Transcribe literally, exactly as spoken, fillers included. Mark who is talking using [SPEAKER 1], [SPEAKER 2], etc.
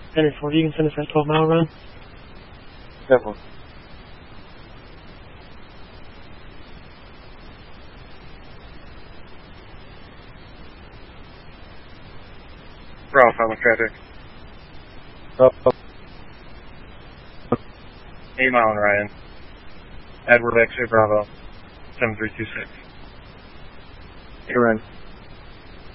[SPEAKER 1] Center four, you can send us that twelve mile run?
[SPEAKER 2] Several.
[SPEAKER 3] Bravo, follow traffic.
[SPEAKER 2] Bravo.
[SPEAKER 3] eight mile and Ryan. Edward X-ray Bravo, seven three two six.
[SPEAKER 2] Hey, Ryan.